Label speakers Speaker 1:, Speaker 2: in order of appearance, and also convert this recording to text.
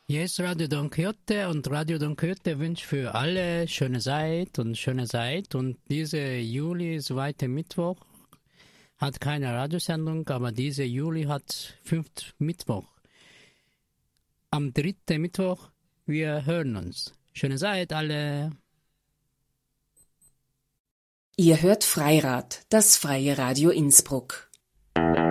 Speaker 1: Hier ist Radio Don Quixote und Radio Don Quixote wünscht für alle schöne Zeit und schöne Zeit. Und diese Juli ist weiter Mittwoch, hat keine Radiosendung, aber diese Juli hat 5. Mittwoch. Am 3. Mittwoch, wir hören uns. Schöne Zeit alle.
Speaker 2: Ihr hört Freirad, das freie Radio Innsbruck.